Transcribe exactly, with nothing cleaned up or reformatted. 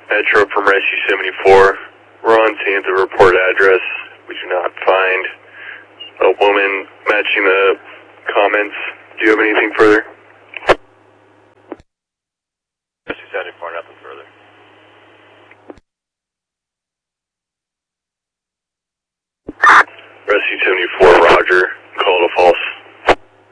Metro from Rescue seventy-four. We're on scene at the report address. We do not find a woman matching the comments. Do you have anything further? Rescue seventy-four, nothing further. Rescue seventy-four, roger. Call to false